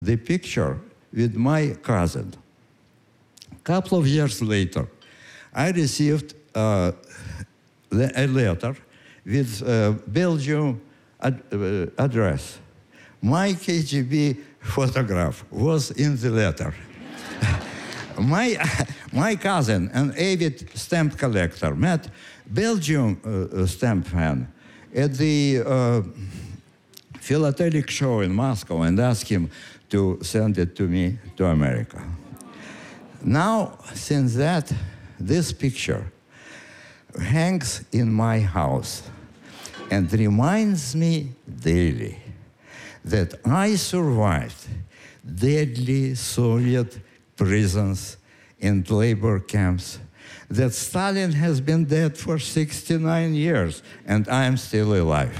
the picture with my cousin. A couple of years later, I received a letter with Belgium address. My KGB photograph was in the letter. My cousin, an avid stamp collector, met Belgium stamp fan at the philatelic show in Moscow and asked him to send it to me to America. Now, since that, this picture hangs in my house and reminds me daily that I survived deadly Soviet prisons and labor camps, that Stalin has been dead for 69 years, and I'm still alive.